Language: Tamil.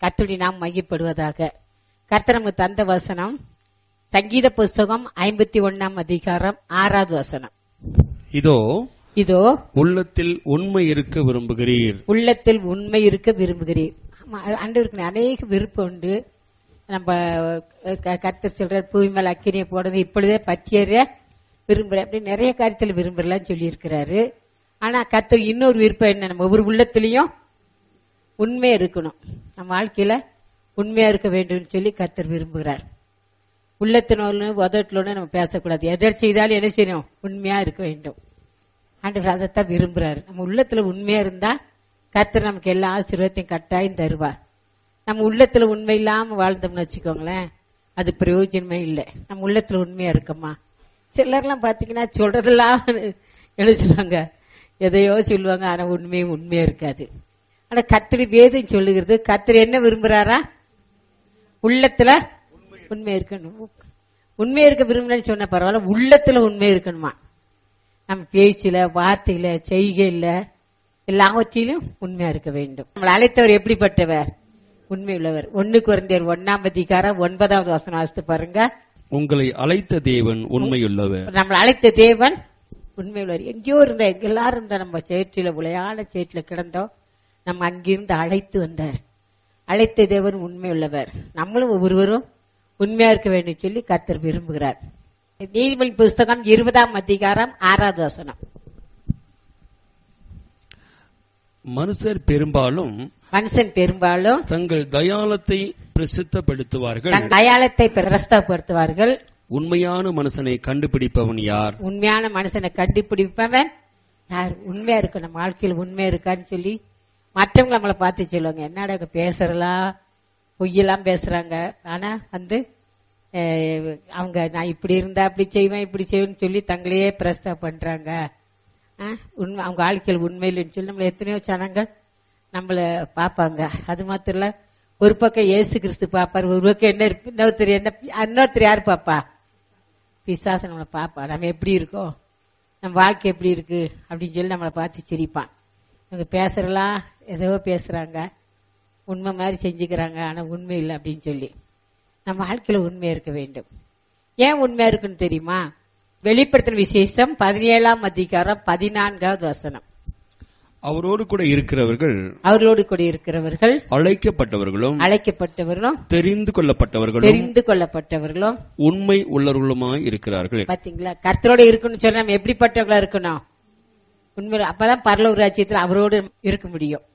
கர்த்தருடைய நாம் மையப்படுவதாக. கர்த்தர் நமக்கு தந்த வசனம் சங்கீத புஸ்தகம் 51 அதிகாரம் 6வது வசனம். இதோ உள்ளத்தில் உண்மை இருக்க விரும்புகிறீர். உள்ளத்தில் உண்மை இருக்க விரும்புகிறீர். ஆண்டவருக்கு அநேக விருப்பம் உண்டு. நம்ம கர்த்தர் சொல்ற பூமி மேல அக்கினியை போடுறது இப்பொழுதே பற்றியற விரும்புறேன் அப்படி நிறைய காரியத்தில் விரும்புறலாம் சொல்லி இருக்கிறாரு. ஆனா கர்த்தர் இன்னொரு விருப்பம் என்ன, நம்ம ஒவ்வொரு உள்ளத்திலையும் உண்மையா இருக்கணும். நம்ம வாழ்க்கையில உண்மையா இருக்க வேண்டும் சொல்லி கர்த்தர் விரும்புகிறார். உள்ளத்தினோடு உதட்டலோடு நம்ம பேசக்கூடாது. எதை செய்தாலும் என்ன செய்யணும், உண்மையா இருக்க வேண்டும். ஆண்டவர் அதைத்தான் விரும்புறாரு. நம்ம உள்ளத்துல உண்மையா இருந்தா கர்த்தர் நமக்கு எல்லா ஆசீர்வாதத்தையும் கட்டாயம் தருவார். நம்ம உள்ளத்துல உண்மை இல்லாம வாழ்ந்தோம்னு வச்சுக்கோங்களேன், அது பிரயோஜனமே இல்லை. நம்ம உள்ளத்துல உண்மையா இருக்கோமா? சிலர்லாம் பாத்தீங்கன்னா சொல்றதெல்லாம் எழுச்சுவாங்க, எதையோ சொல்லுவாங்க, ஆனா உண்மையா இருக்காது. ஆனா கர்த்தர் வேதம் சொல்லுகிறது, கர்த்தர் என்ன விரும்புறாரா? உள்ளத்துல உண்மை இருக்கணும். உண்மை இருக்க விரும்பலன்னு சொன்ன பரவாயில்ல, உள்ளத்துல உண்மை இருக்கணுமா? நம்ம பேச்சில, வார்த்தையில, செய்கையில எல்லாவற்றிலும் உண்மையா இருக்க வேண்டும். நம்மளை அழைத்தவர் எப்படிப்பட்டவர்? உண்மை உள்ளவர். 1 கொரிந்தியர் 1 அதிகாரம் 9வது வசனம் வாசித்து பாருங்க. உங்களை அழைத்த தேவன் உண்மையுள்ளவர். நம்மளை அழைத்த தேவன் உண்மை உள்ளவர். எங்கேயோ இருந்த எல்லாரும் இருந்த நம்ம சேற்றில, உளையான சேற்றில கிடந்தோம், நம்ம அங்கிருந்து அழைத்து வந்தார். அழைத்த தேவன் உண்மை உள்ளவர். நம்மளும் ஒவ்வொருவரும் உண்மையா இருக்க வேண்டும் சொல்லி கர்த்தர் விரும்புகிறார். நீதிமொழி புஸ்தகம் 20 அதிகாரம் 6வது வசனம். மனுஷன் பெரும்பாலும் தங்கள் தயாளத்தை பிரசித்தப்படுத்துவார்கள். உண்மையான மனுஷனை கண்டுபிடிப்பவன் யார்? உண்மையான மனுஷனை கண்டுபிடிப்பவன் யார்? உண்மையா இருக்கு, நம்ம வாழ்க்கையில் உண்மையா இருக்கான்னு சொல்லி மற்றவங்க நம்மளை பார்த்து சொல்லுவாங்க, என்னடா பேசுறலாம், பொய்யெல்லாம் பேசுறாங்க. ஆனா அவங்க நான் இப்படி இருந்தா அப்படி செய்வேன், இப்படி செய்வேன்னு சொல்லி தங்களையே பிரஸ்தா பண்றாங்க. அவங்க வாழ்க்கையில் உண்மையில்னு சொல்லி நம்மள எத்தனையோ ஜனங்கள் நம்மள பாப்பாங்க. அது மாத்திரம் இல்ல, ஒரு பக்கம் இயேசு கிறிஸ்து பாப்பாரு, ஒரு பக்கம் என்ன இன்னொருத்தர் யாரு பாப்பா? பிசாசு நம்மளை பாப்பா. நம்ம எப்படி இருக்கோம், நம்ம வாழ்க்கை எப்படி இருக்கு அப்படின்னு சொல்லி நம்மளை பார்த்து சிரிப்பான். இவங்க பேசுறலாம், ஏதோ பேசுறாங்க, உண்மை மாதிரி செஞ்சுக்கிறாங்க, ஆனா உண்மை இல்லை அப்படின்னு சொல்லி நம்ம வாழ்க்கையில உண்மையா இருக்க வேண்டும். ஏன் உண்மையா இருக்குன்னு தெரியுமா? வெளிப்படுத்தின விசேஷம் 17 அதிகாரம் 14வது வசனம். அவரோடு கூட இருக்கிறவர்கள் அழைக்கப்பட்டவர்களும் தெரிந்து கொள்ளப்பட்டவர்களும் உண்மை உள்ளவர்களுமாய் இருக்கிறார்கள். பாத்தீங்களா? கர்த்தரோட இருக்கணும்னு சொன்னா நம்ம எப்படிப்பட்டவங்களா இருக்கணும்? உண்மை. அப்பதான் பரலோக ராஜ்யத்தில் அவரோடு இருக்க முடியும்.